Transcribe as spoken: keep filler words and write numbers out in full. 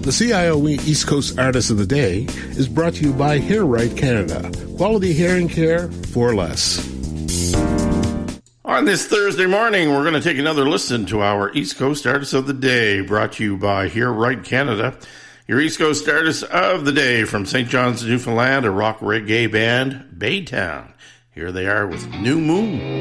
The C I O E East Coast Artist of the Day is brought to you by Hair Right Canada. Quality hearing care for less. On this Thursday morning, we're going to take another listen to our East Coast Artist of the Day, brought to you by Hair Right Canada. Your East Coast Artist of the Day from Saint John's, Newfoundland, a rock reggae band, Baytown. Here they are with New Moon.